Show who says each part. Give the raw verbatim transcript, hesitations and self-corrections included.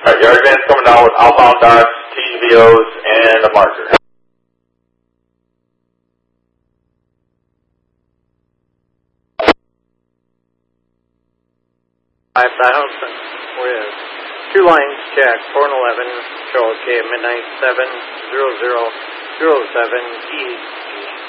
Speaker 1: Alright, yard van's coming down with outbound docks, T V Os, and a marker.
Speaker 2: Five thousand with two lines check, four and eleven, show okay, midnight seven zero zero zero seven east.